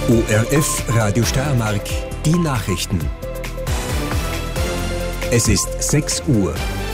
ORF Radio Steiermark, die Nachrichten. Es ist 6 Uhr.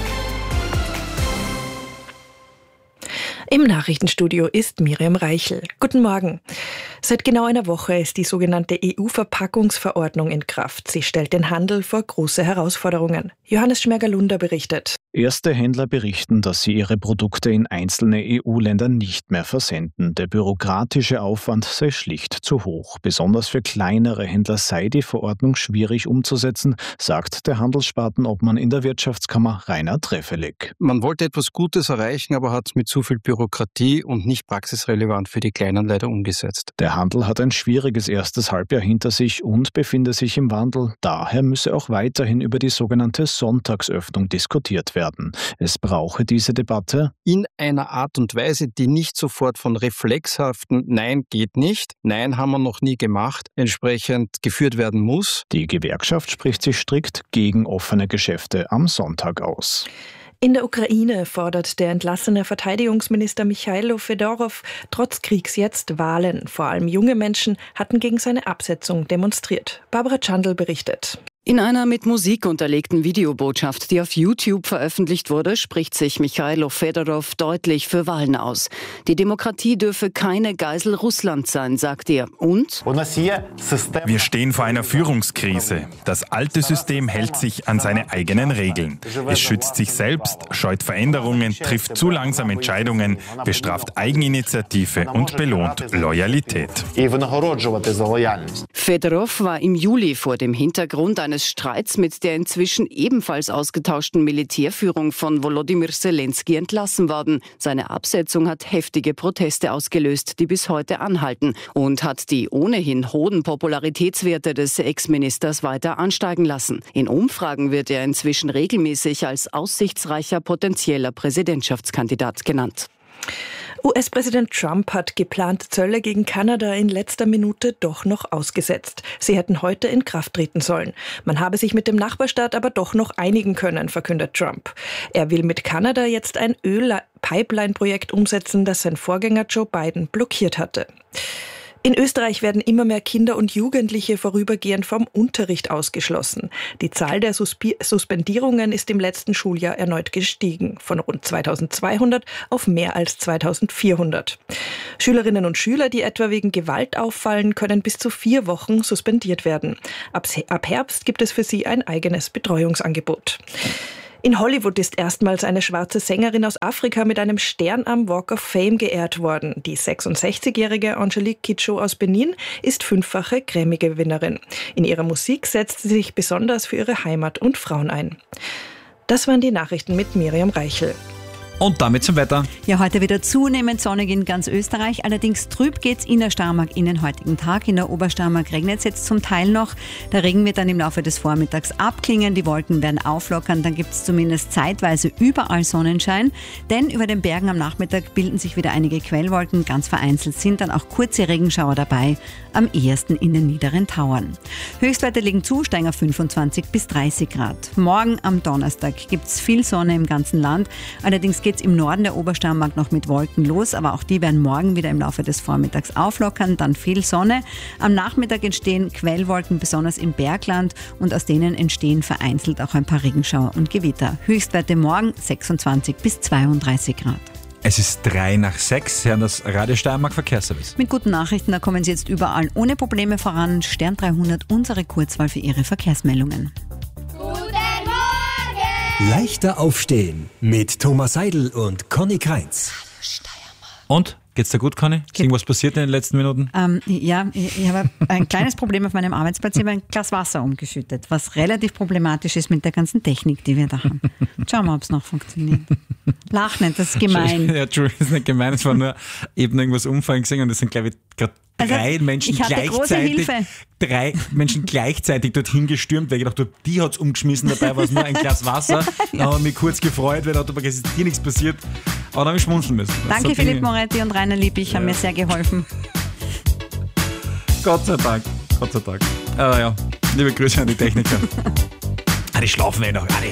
Im Nachrichtenstudio ist Miriam Reichel. Guten Morgen. Seit genau einer Woche ist die sogenannte EU-Verpackungsverordnung in Kraft. Sie stellt den Handel vor große Herausforderungen. Johannes Schmerger-Lunder berichtet. Erste Händler berichten, dass sie ihre Produkte in einzelne EU-Länder nicht mehr versenden. Der bürokratische Aufwand sei schlicht zu hoch. Besonders für kleinere Händler sei die Verordnung schwierig umzusetzen, sagt der Handelspartenobmann in der Wirtschaftskammer Rainer Treffelegg. Man wollte etwas Gutes erreichen, aber hat es mit zu viel Bürokratie und nicht praxisrelevant für die Kleinen leider umgesetzt. Der Handel hat ein schwieriges erstes Halbjahr hinter sich und befinde sich im Wandel. Daher müsse auch weiterhin über die sogenannte Sonntagsöffnung diskutiert werden. Es brauche diese Debatte in einer Art und Weise, die nicht sofort von reflexhaften Nein geht nicht, Nein haben wir noch nie gemacht, entsprechend geführt werden muss. Die Gewerkschaft spricht sich strikt gegen offene Geschäfte am Sonntag aus. In der Ukraine fordert der entlassene Verteidigungsminister Michailo Fedorov trotz Kriegs jetzt Wahlen. Vor allem junge Menschen hatten gegen seine Absetzung demonstriert. Barbara Chandl berichtet. In einer mit Musik unterlegten Videobotschaft, die auf YouTube veröffentlicht wurde, spricht sich Michailo Fedorov deutlich für Wahlen aus. Die Demokratie dürfe keine Geisel Russlands sein, sagt er. Und? Wir stehen vor einer Führungskrise. Das alte System hält sich an seine eigenen Regeln. Es schützt sich selbst, scheut Veränderungen, trifft zu langsam Entscheidungen, bestraft Eigeninitiative und belohnt Loyalität. Fedorov war im Juli vor dem Hintergrund eines Streits mit der inzwischen ebenfalls ausgetauschten Militärführung von Volodymyr Zelensky entlassen worden. Seine Absetzung hat heftige Proteste ausgelöst, die bis heute anhalten, und hat die ohnehin hohen Popularitätswerte des Ex-Ministers weiter ansteigen lassen. In Umfragen wird er inzwischen regelmäßig als aussichtsreicher potenzieller Präsidentschaftskandidat genannt. US-Präsident Trump hat geplante Zölle gegen Kanada in letzter Minute doch noch ausgesetzt. Sie hätten heute in Kraft treten sollen. Man habe sich mit dem Nachbarstaat aber doch noch einigen können, verkündet Trump. Er will mit Kanada jetzt ein Öl-Pipeline-Projekt umsetzen, das sein Vorgänger Joe Biden blockiert hatte. In Österreich werden immer mehr Kinder und Jugendliche vorübergehend vom Unterricht ausgeschlossen. Die Zahl der Suspendierungen ist im letzten Schuljahr erneut gestiegen, von rund 2200 auf mehr als 2400. Schülerinnen und Schüler, die etwa wegen Gewalt auffallen, können bis zu 4 Wochen suspendiert werden. Ab Herbst gibt es für sie ein eigenes Betreuungsangebot. In Hollywood ist erstmals eine schwarze Sängerin aus Afrika mit einem Stern am Walk of Fame geehrt worden. Die 66-jährige Angelique Kidjo aus Benin ist 5-fache Grammy-Gewinnerin. In ihrer Musik setzt sie sich besonders für ihre Heimat und Frauen ein. Das waren die Nachrichten mit Miriam Reichel. Und damit zum Wetter. Ja, heute wieder zunehmend sonnig in ganz Österreich. Allerdings trüb geht's in der Steiermark in den heutigen Tag. In der Obersteiermark regnet es jetzt zum Teil noch. Der Regen wird dann im Laufe des Vormittags abklingen. Die Wolken werden auflockern. Dann gibt's zumindest zeitweise überall Sonnenschein. Denn über den Bergen am Nachmittag bilden sich wieder einige Quellwolken. Ganz vereinzelt sind dann auch kurze Regenschauer dabei. Am ehesten in den niederen Tauern. Höchstwerte liegen zu, steigen auf 25 bis 30 Grad. Morgen am Donnerstag gibt's viel Sonne im ganzen Land. Allerdings geht es im Norden der Obersteiermark noch mit Wolken los, aber auch die werden morgen wieder im Laufe des Vormittags auflockern, dann viel Sonne. Am Nachmittag entstehen Quellwolken, besonders im Bergland, und aus denen entstehen vereinzelt auch ein paar Regenschauer und Gewitter. Höchstwerte morgen 26 bis 32 Grad. Es ist 3:06, Sie hören das Radio Steiermark Verkehrsservice. Mit guten Nachrichten, da kommen Sie jetzt überall ohne Probleme voran. Stern 300, unsere Kurzwahl für Ihre Verkehrsmeldungen. Leichter aufstehen mit Thomas Seidel und Conny Kreinz. Und? Geht's dir gut, Conny? Ist irgendwas passiert in den letzten Minuten? Ja, ich habe ein kleines Problem auf meinem Arbeitsplatz. Ich habe ein Glas Wasser umgeschüttet, was relativ problematisch ist mit der ganzen Technik, die wir da haben. Schauen wir, ob es noch funktioniert. Lach nicht, das ist gemein. Ja, Entschuldigung, das ist nicht gemein. Es war nur eben irgendwas umfallen gesehen und das sind, glaube ich, gerade drei Menschen gleichzeitig dorthin gestürmt, weil ich gedacht habe, die hat es umgeschmissen, dabei war es nur ein Glas Wasser. Dann habe ich mich kurz gefreut, weil da ist dir nichts passiert. Aber dann habe ich schmunzeln müssen. Danke Philipp Moretti und Rainer Liebig, haben mir sehr geholfen. Gott sei Dank. Aber ja, liebe Grüße an die Techniker. Die schlafen noch.